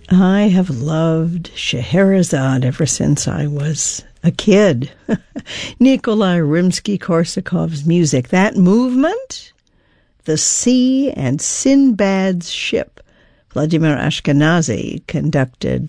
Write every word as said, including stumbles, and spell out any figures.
I have loved Scheherazade ever since I was a kid. Nikolai Rimsky-Korsakov's music, that movement, The Sea and Sinbad's Ship. Vladimir Ashkenazy conducted